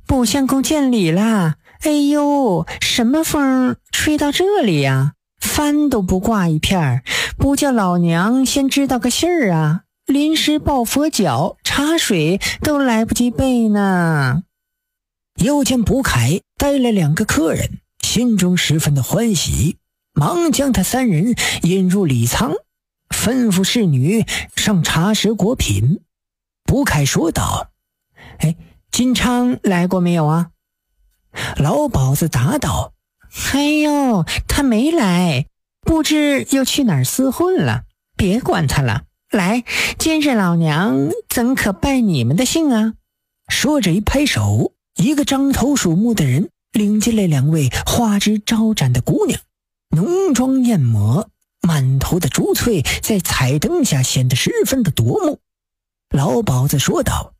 卜相公见礼啦。哎呦，什么风吹到这里呀？帆都不挂一片，不叫老娘先知道个信儿啊！临时抱佛脚，茶水都来不及备呢。 又见卜凯带了2个客人，心中十分的欢喜，忙将他3人引入礼舱，吩咐侍女上茶食果品。卜凯说道： 金昌来过没有啊？ 老鸨子答道： 哎呦，他没来，不知又去哪儿厮混了，别管他了。来，今日老娘怎可拜你们的姓啊？ 说着一拍手，一个獐头鼠目的人领进来2位花枝招展的姑娘，浓妆艳抹，满头的珠翠在彩灯下显得十分的夺目。老鸨子说道：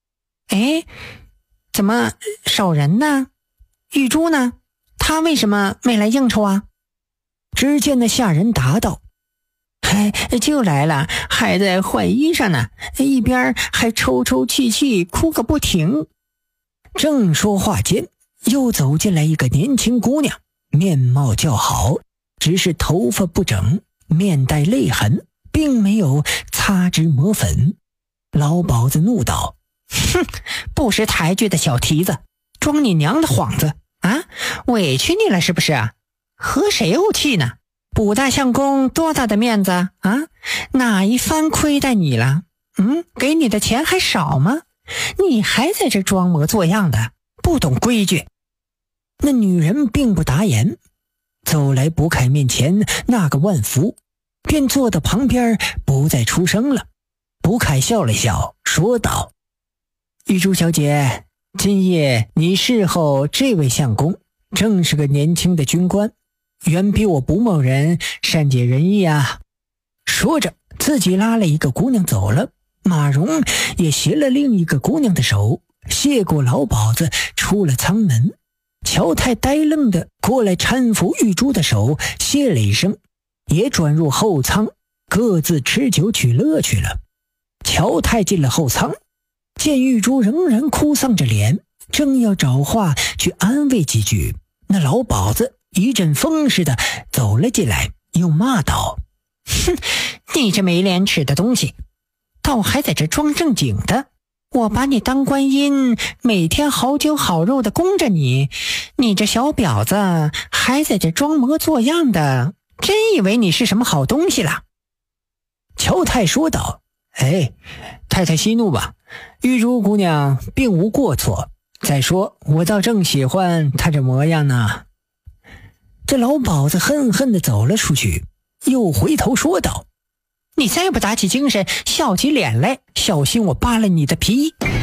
怎么少人呢？玉珠呢？他为什么没来应酬啊？ 只见那下人答道： 就来了，还在换衣裳呢，一边还抽抽泣泣哭个不停。 正说话间，又走进来一个年轻姑娘，面貌较好，只是头发不整，面带泪痕，并没有擦脂抹粉。老鸨子怒道： 哼，不识抬举的小蹄子，装你娘的幌子啊！委屈你了是不是啊？和谁怄气呢？卜大相公多大的面子啊？哪一番亏待你了？给你的钱还少吗？你还在这装模作样的，不懂规矩。 那女人并不答言，走来卜凯面前那个万福，便坐到旁边不再出声了。卜凯笑了笑说道： 玉珠小姐，今夜你侍候这位相公，正是个年轻的军官，远比我卜某人善解人意啊。 说着自己拉了一个姑娘走了，马蓉也携了另一个姑娘的手，谢过老鸨子出了舱门。乔太呆愣的过来搀扶玉珠的手，谢了一声，也转入后舱，各自吃酒取乐去了。乔太进了后舱，见玉珠仍然哭丧着脸，正要找话去安慰几句，那老鸨子一阵风似的走了进来，又骂道： 哼，你这没廉耻的东西，倒还在这装正经的。我把你当观音，每天好酒好肉的供着你，你这小婊子还在这装模作样的，真以为你是什么好东西了？ 乔太说道：太太息怒吧，玉珠姑娘并无过错，再说我倒正喜欢她这模样呢。这老鸨子恨恨地走了出去，又回头说道： 你再不打起精神，笑起脸来，小心我扒了你的皮。